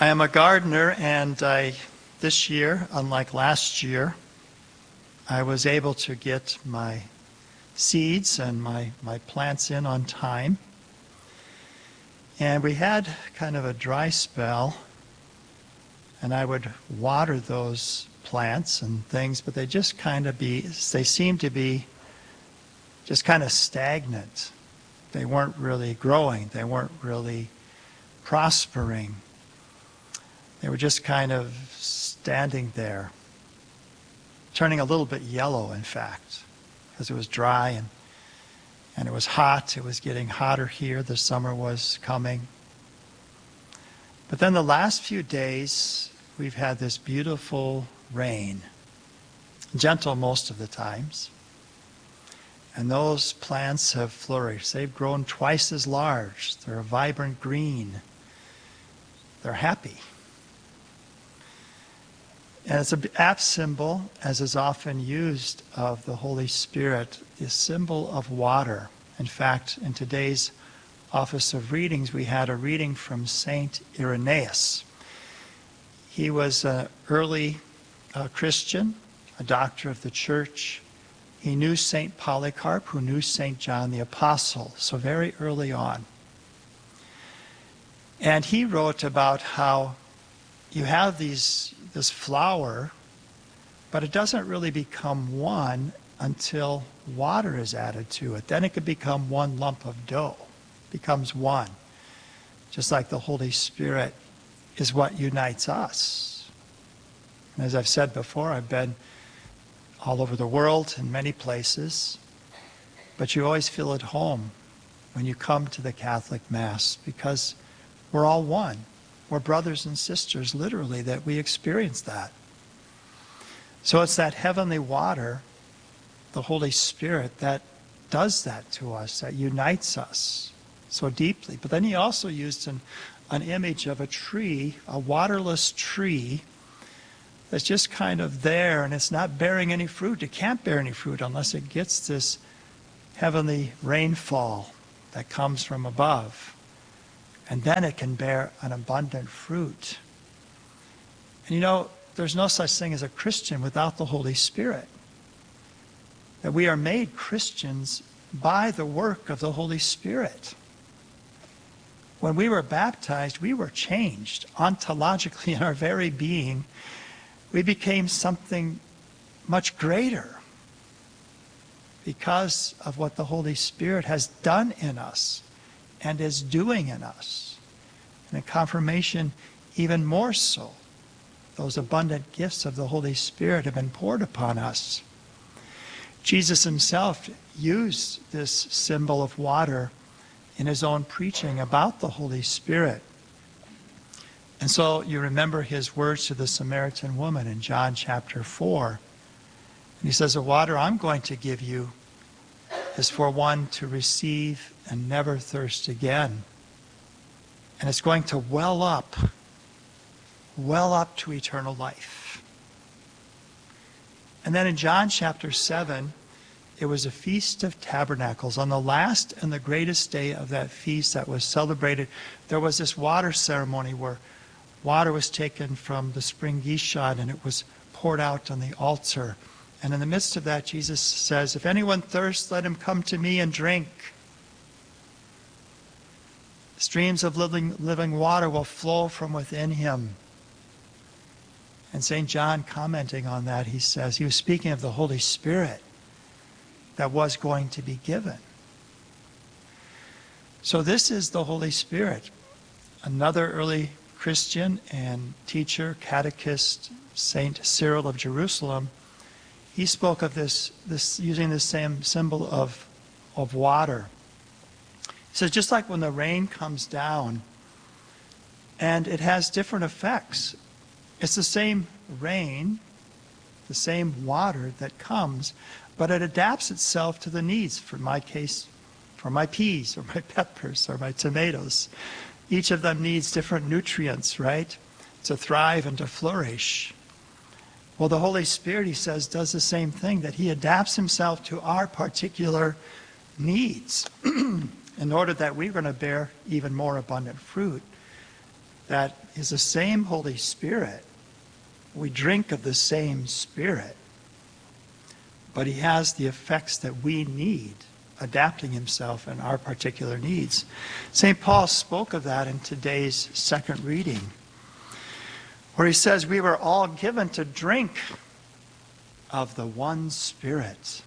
I am a gardener, and this year, unlike last year, I was able to get my seeds and my plants in on time. And we had kind of a dry spell, and I would water those plants and things, but they seemed to be just kind of stagnant. They weren't really growing. They weren't really prospering. They were just kind of standing there, turning a little bit yellow, in fact, because it was dry and it was hot. It was getting hotter here. The summer was coming. But then the last few days, we've had this beautiful rain, gentle most of the times. And those plants have flourished. They've grown twice as large. They're a vibrant green. They're happy. And it's an apt symbol, as is often used, of the Holy Spirit, the symbol of water. In fact, in today's Office of Readings, we had a reading from Saint Irenaeus. He was an early Christian, a doctor of the church. He knew Saint Polycarp, who knew Saint John the Apostle, so very early on. And he wrote about how you have this flower, but it doesn't really become one until water is added to it. Then it could become one lump of dough. It becomes one. Just like the Holy Spirit is what unites us. And as I've said before, I've been all over the world in many places, but you always feel at home when you come to the Catholic Mass because we're all one. We're brothers and sisters, literally, that we experience that. So it's that heavenly water, the Holy Spirit, that does that to us, that unites us so deeply. But then he also used an image of a tree, a waterless tree, that's just kind of there, and it's not bearing any fruit. It can't bear any fruit unless it gets this heavenly rainfall that comes from above. And then it can bear an abundant fruit. And you know, there's no such thing as a Christian without the Holy Spirit. That we are made Christians by the work of the Holy Spirit. When we were baptized, we were changed ontologically in our very being. We became something much greater because of what the Holy Spirit has done in us and is doing in us. And in confirmation, even more so. Those abundant gifts of the Holy Spirit have been poured upon us. Jesus himself used this symbol of water in his own preaching about the Holy Spirit. And so you remember his words to the Samaritan woman in John chapter 4. And he says, the water I'm going to give you is for one to receive and never thirst again. And it's going to well up to eternal life. And then in John chapter 7, it was a Feast of Tabernacles. On the last and the greatest day of that feast that was celebrated, there was this water ceremony where water was taken from the spring Gishon and it was poured out on the altar. And in the midst of that, Jesus says, if anyone thirsts, let him come to me and drink. Streams of living water will flow from within him. And St. John, commenting on that, he says, he was speaking of the Holy Spirit that was going to be given. So this is the Holy Spirit. Another early Christian and teacher, catechist, St. Cyril of Jerusalem, he spoke of this using the same symbol of water. He says, just like when the rain comes down, and it has different effects. It's the same rain, the same water that comes, but it adapts itself to the needs, for my case, for my peas, or my peppers, or my tomatoes. Each of them needs different nutrients, right, to thrive and to flourish. Well, the Holy Spirit, he says, does the same thing, that he adapts himself to our particular needs in order that we're going to bear even more abundant fruit. that is the same Holy Spirit. We drink of the same Spirit, but he has the effects that we need, adapting himself in our particular needs. St. Paul spoke of that in today's second reading, where he says, we were all given to drink of the one Spirit.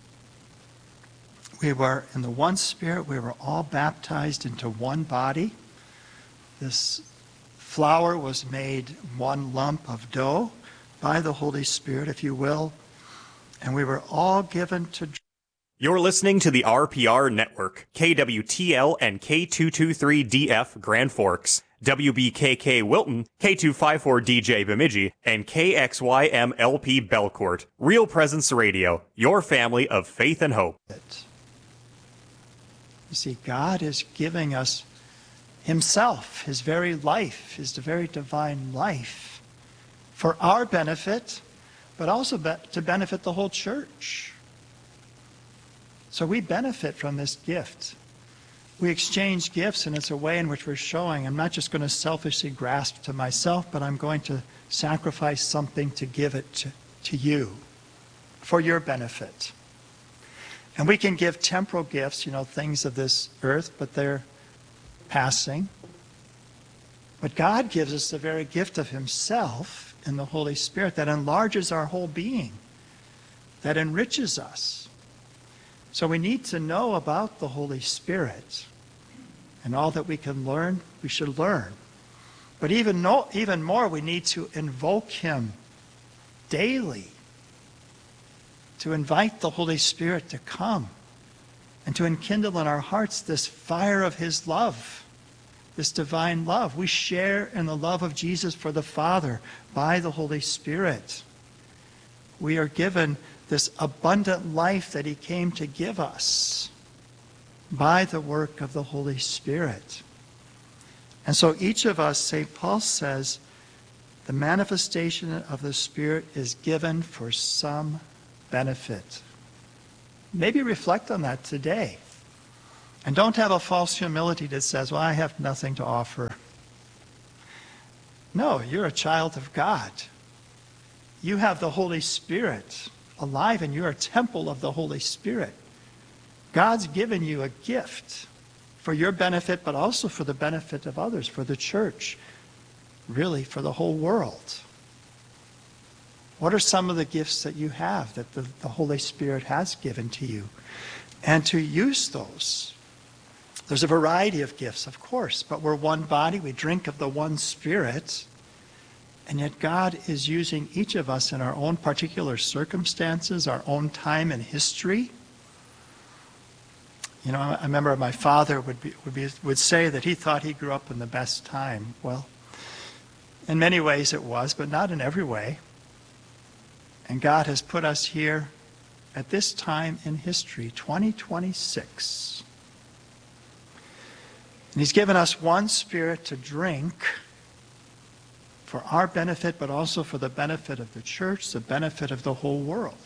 We were in the one Spirit, we were all baptized into one body. This flour was made one lump of dough by the Holy Spirit, if you will, and we were all given to drink. You're listening to the RPR Network, KWTL and K223DF Grand Forks, WBKK Wilton, K254DJ Bemidji, and KXYMLP Belcourt. Real Presence Radio, your family of faith and hope. You see, God is giving us himself, his very life, his very divine life, for our benefit, but also to benefit the whole church. So we benefit from this gift. We exchange gifts, and it's a way in which we're showing I'm not just going to selfishly grasp to myself, but I'm going to sacrifice something to give it to you for your benefit. And we can give temporal gifts, things of this earth, but they're passing. But God gives us the very gift of himself in the Holy Spirit that enlarges our whole being, that enriches us. So we need to know about the Holy Spirit, and all that we can learn, we should learn. But even more, we need to invoke him daily, to invite the Holy Spirit to come and to enkindle in our hearts this fire of his love, this divine love. We share in the love of Jesus for the Father by the Holy Spirit. We are given this abundant life that he came to give us by the work of the Holy Spirit. And so each of us, St. Paul says, the manifestation of the Spirit is given for some benefit. Maybe reflect on that today. And don't have a false humility that says, well, I have nothing to offer. No, you're a child of God. You have the Holy Spirit alive, and you're a temple of the Holy Spirit. God's given you a gift for your benefit, but also for the benefit of others, for the church, really for the whole world. What are some of the gifts that you have that the Holy Spirit has given to you? And to use those. There's a variety of gifts, of course, but we're one body. We drink of the one Spirit. And yet God is using each of us in our own particular circumstances, our own time in history. I remember my father would say that he thought he grew up in the best time. Well, in many ways it was, but not in every way. And God has put us here at this time in history, 2026. And he's given us one Spirit to drink for our benefit, but also for the benefit of the church, the benefit of the whole world.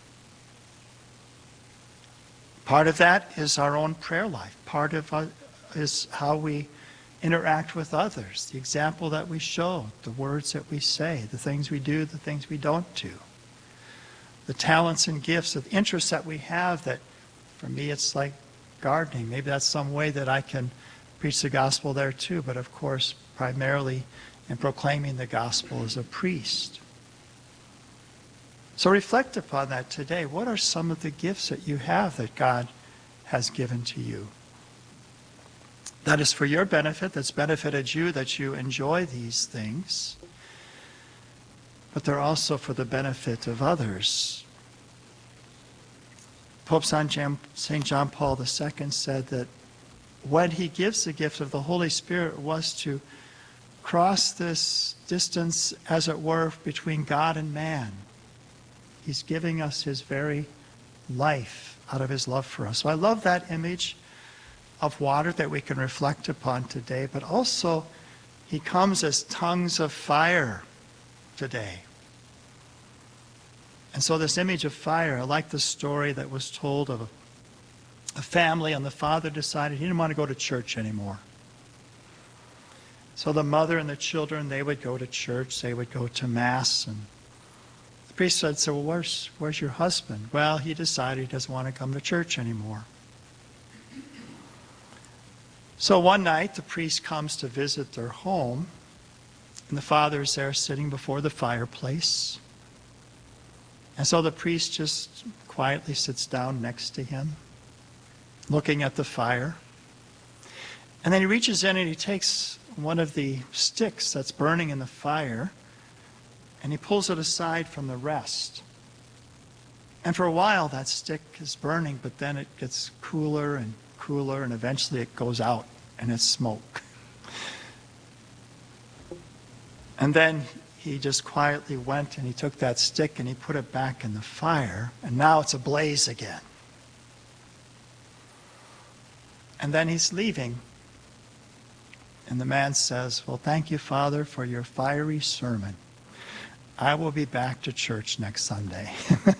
Part of that is our own prayer life. Part of it is how we interact with others, the example that we show, the words that we say, the things we do, the things we don't do. The talents and gifts, the interests that we have that, for me, it's like gardening. Maybe that's some way that I can preach the gospel there too, but of course, primarily in proclaiming the gospel as a priest. So reflect upon that today. What are some of the gifts that you have that God has given to you? That is for your benefit, that's benefited you, that you enjoy these things. But they're also for the benefit of others. Pope St. John Paul II said that when he gives the gift of the Holy Spirit was to cross this distance, as it were, between God and man. He's giving us his very life out of his love for us. So I love that image of water that we can reflect upon today, but also he comes as tongues of fire today. And so this image of fire, I like the story that was told of a family, and the father decided he didn't want to go to church anymore. So the mother and the children, they would go to church, they would go to Mass, and the priest said, so where's your husband? Well, he decided he doesn't want to come to church anymore. So one night, the priest comes to visit their home, and the father is there sitting before the fireplace. And so the priest just quietly sits down next to him, looking at the fire. And then he reaches in and he takes one of the sticks that's burning in the fire, and he pulls it aside from the rest. And for a while that stick is burning, but then it gets cooler and cooler, and eventually it goes out and it's smoke. And then he just quietly went and he took that stick and he put it back in the fire, and now it's ablaze again. And then he's leaving. And the man says, well, thank you, Father, for your fiery sermon. I will be back to church next Sunday.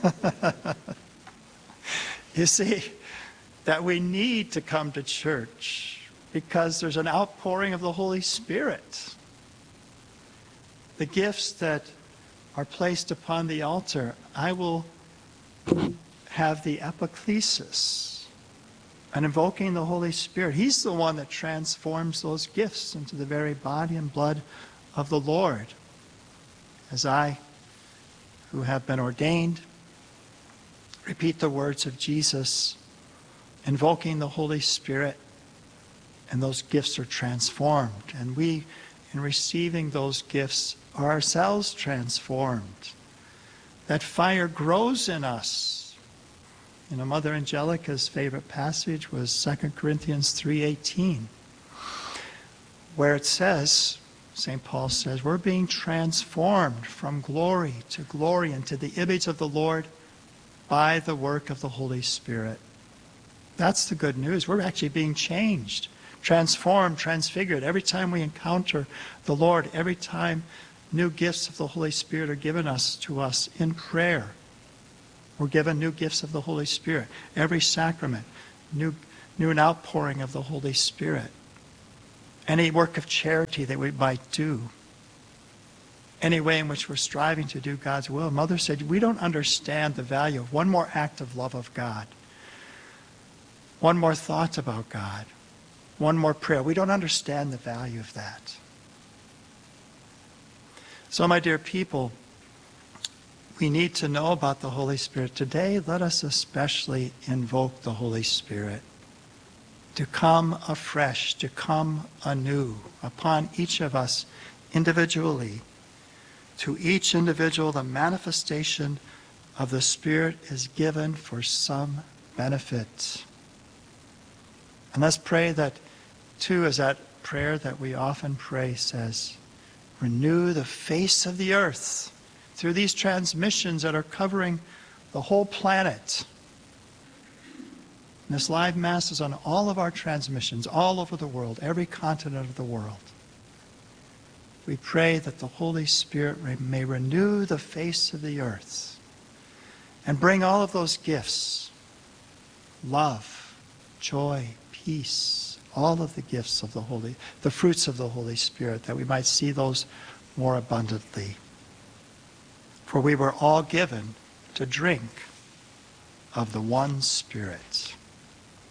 You see, that we need to come to church because there's an outpouring of the Holy Spirit. The gifts that are placed upon the altar, I will have the epiclesis, and invoking the Holy Spirit. He's the one that transforms those gifts into the very body and blood of the Lord. As I, who have been ordained, repeat the words of Jesus, invoking the Holy Spirit, and those gifts are transformed. And we, in receiving those gifts, are ourselves transformed. That fire grows in us. You know, Mother Angelica's favorite passage was 2 Corinthians 3:18, where it says, St. Paul says, we're being transformed from glory to glory into the image of the Lord by the work of the Holy Spirit. That's the good news. We're actually being changed, transformed, transfigured. Every time we encounter the Lord, every time new gifts of the Holy Spirit are given to us in prayer, we're given new gifts of the Holy Spirit. Every sacrament, new an outpouring of the Holy Spirit. Any work of charity that we might do. Any way in which we're striving to do God's will. Mother said, we don't understand the value of one more act of love of God. One more thought about God. One more prayer. We don't understand the value of that. So, my dear people, we need to know about the Holy Spirit. Today, let us especially invoke the Holy Spirit to come afresh, to come anew upon each of us individually. To each individual, the manifestation of the Spirit is given for some benefit. And let's pray that, too, as that prayer that we often pray says, renew the face of the earth through these transmissions that are covering the whole planet. And this live Mass is on all of our transmissions, all over the world, every continent of the world. We pray that the Holy Spirit may renew the face of the earth and bring all of those gifts, love, joy, peace, all of the gifts of the fruits of the Holy Spirit, that we might see those more abundantly. For we were all given to drink of the one Spirit.